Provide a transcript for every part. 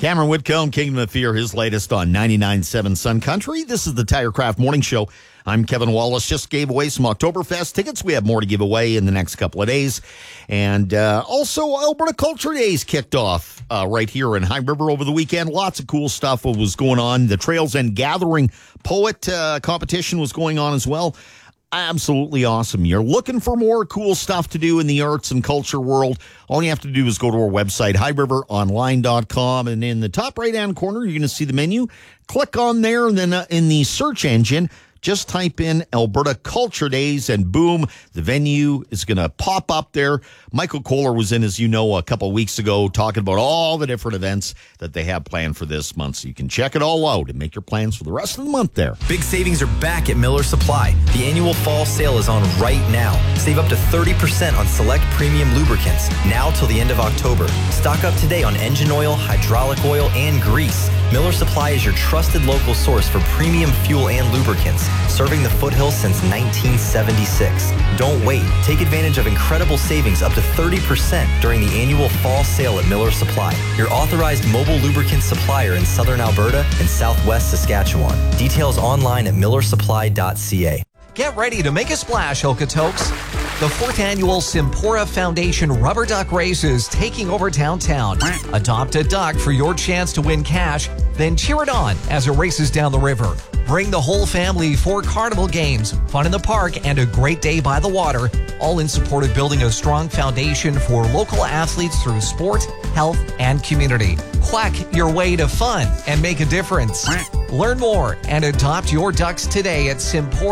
Cameron Whitcomb, Kingdom of Fear, his latest on 99.7 Sun Country. This is the TireCraft Morning Show. I'm Kevin Wallace. Just gave away some Oktoberfest tickets. We have more to give away in the next couple of days. And also, Alberta Culture Days kicked off right here in High River over the weekend. Lots of cool stuff was going on. The Trails End Gathering Poet competition was going on as well. Absolutely awesome. You're looking for more cool stuff to do in the arts and culture world. All you have to do is go to our website, highriveronline.com, and in the top right-hand corner, you're going to see the menu. Click on there, and then in the search engine, just type in Alberta Culture Days, and boom, the venue is going to pop up there. Michael Kohler was in, as you know, a couple of weeks ago talking about all the different events that they have planned for this month. So you can check it all out and make your plans for the rest of the month there. Big savings are back at Miller Supply. The annual fall sale is on right now. Save up to 30% on select premium lubricants, now till the end of October. Stock up today on engine oil, hydraulic oil, and grease. Miller Supply is your trusted local source for premium fuel and lubricants, serving the foothills since 1976. Don't wait. Take advantage of incredible savings up to 30% during the annual fall sale at Miller Supply, your authorized mobile lubricant supplier in southern Alberta and southwest Saskatchewan. Details online at millersupply.ca. Get ready to make a splash, Okotoks. The 4th annual Simpora Foundation Rubber Duck Race is taking over downtown. Adopt a duck for your chance to win cash, then cheer it on as it races down the river. Bring the whole family for carnival games, fun in the park, and a great day by the water, all in support of building a strong foundation for local athletes through sport, health, and community. Quack your way to fun and make a difference. Learn more and adopt your ducks today at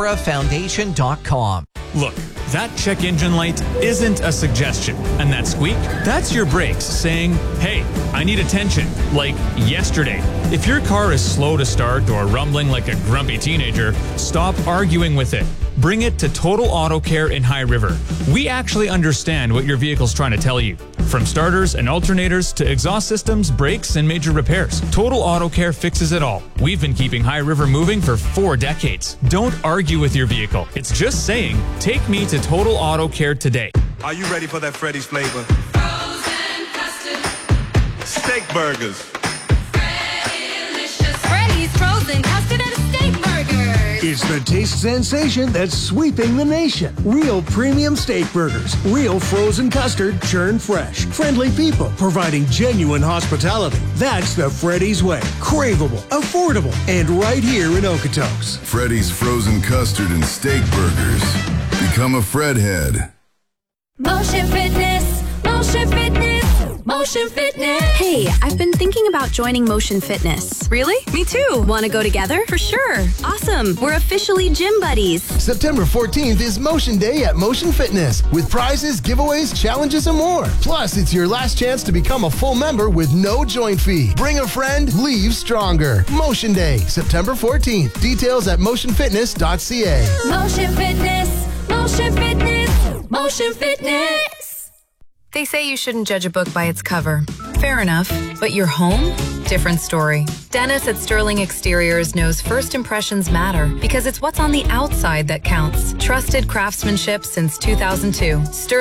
SimporaFoundation.com. Look, that check engine light isn't a suggestion, and that squeak, that's your brakes saying, hey, I need attention, like yesterday. If your car is slow to start or rumbling like a grumpy teenager, stop arguing with it. Bring it to Total Auto Care in High River. We actually understand what your vehicle's trying to tell you. From starters and alternators to exhaust systems, brakes, and major repairs, Total Auto Care fixes it all. We've been keeping High River moving for 4 decades. Don't argue with your vehicle. It's just saying, take me to Total Auto Care today. Are you ready for that Freddy's flavor? Frozen custard. Steak burgers. Freddy-licious. Freddy's frozen custard and steak burgers. It's the taste sensation that's sweeping the nation. Real premium steak burgers. Real frozen custard, churned fresh. Friendly people providing genuine hospitality. That's the Freddy's way. Craveable, affordable, and right here in Okotoks. Freddy's frozen custard and steak burgers. Become a Fredhead. Motion Fitness. Motion Fitness. Motion Fitness. Hey, I've been thinking about joining Motion Fitness. Really? Me too. Want to go together? For sure. Awesome. We're officially gym buddies. September 14th is Motion Day at Motion Fitness with prizes, giveaways, challenges, and more. Plus, it's your last chance to become a full member with no joint fee. Bring a friend, leave stronger. Motion Day, September 14th. Details at motionfitness.ca. Motion Fitness. Motion Fitness. Motion Fitness. They say you shouldn't judge a book by its cover. Fair enough. But your home? Different story. Dennis at Sterling Exteriors knows first impressions matter because it's what's on the outside that counts. Trusted craftsmanship since 2002.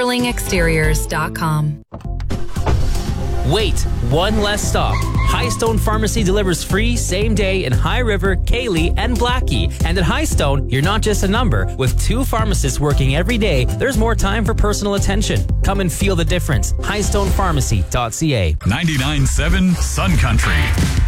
SterlingExteriors.com. Wait, one less stop. Highstone Pharmacy delivers free same day in High River, Cayley, and Blackie. And at Highstone, you're not just a number. With 2 pharmacists working every day, there's more time for personal attention. Come and feel the difference. HighstonePharmacy.ca. 99.7 Sun Country.